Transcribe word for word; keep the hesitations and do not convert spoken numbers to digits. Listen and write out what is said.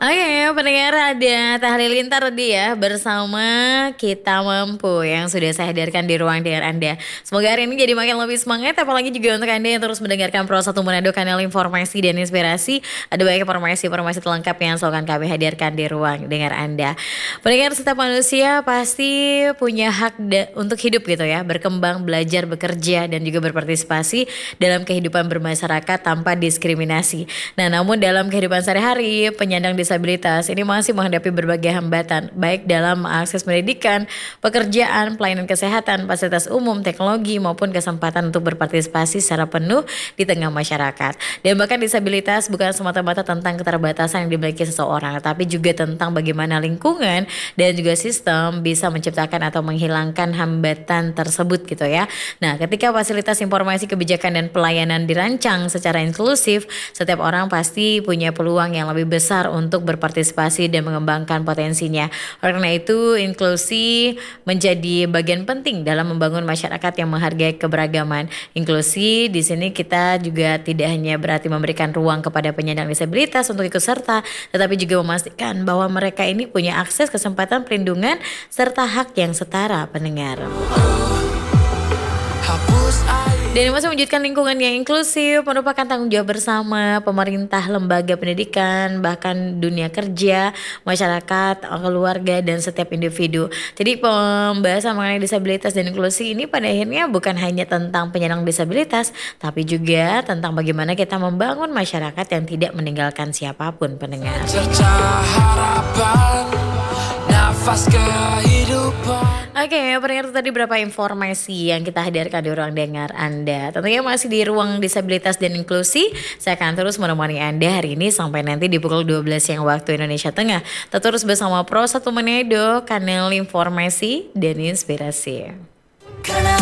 Oke, pendengar ada Tahlil Lintar tadi ya bersama Kita Mampu yang sudah saya hadirkan di ruang dengar Anda. Semoga hari ini jadi makin lebih semangat, apalagi juga untuk Anda yang terus mendengarkan Pro satu Manado, kanal informasi dan inspirasi. Ada banyak informasi-informasi terlengkap yang selalu akan kami hadirkan di ruang dengar Anda. Pendengar, setiap manusia pasti punya hak da- untuk hidup gitu ya, berkembang, belajar, bekerja dan juga berpartisipasi dalam kehidupan bermasyarakat tanpa diskriminasi. Nah, namun dalam kehidupan sehari-hari, penyandang disabilitas ini masih menghadapi berbagai hambatan, baik dalam akses pendidikan, pekerjaan, pelayanan kesehatan, fasilitas umum, teknologi, maupun kesempatan untuk berpartisipasi secara penuh di tengah masyarakat. Dan bahkan disabilitas bukan semata-mata tentang keterbatasan yang dimiliki seseorang, tapi juga tentang bagaimana lingkungan dan juga sistem bisa menciptakan atau menghilangkan hambatan tersebut gitu ya. Nah, ketika fasilitas informasi, kebijakan, dan pelayanan dirancang secara inklusif, setiap orang pasti punya peluang yang lebih besar untuk berpartisipasi dan mengembangkan potensinya. Oleh karena itu, inklusi menjadi bagian penting dalam membangun masyarakat yang menghargai keberagaman. Inklusi di sini kita juga tidak hanya berarti memberikan ruang kepada penyandang disabilitas untuk ikut serta, tetapi juga memastikan bahwa mereka ini punya akses, kesempatan, perlindungan, serta hak yang setara, pendengar. Dan masih mewujudkan lingkungan yang inklusif merupakan tanggung jawab bersama pemerintah, lembaga pendidikan, bahkan dunia kerja, masyarakat, keluarga, dan setiap individu. Jadi pembahasan mengenai disabilitas dan inklusi ini pada akhirnya bukan hanya tentang penyandang disabilitas, tapi juga tentang bagaimana kita membangun masyarakat yang tidak meninggalkan siapapun, pendengar. Oke, pendengar, itu tadi beberapa informasi yang kita hadirkan di ruang dengar Anda. Tentunya masih di ruang disabilitas dan inklusi. Saya akan terus menemani Anda hari ini sampai nanti di pukul dua belas siang waktu Indonesia Tengah. Tetap terus bersama Pro satu Manado, kanal informasi dan inspirasi.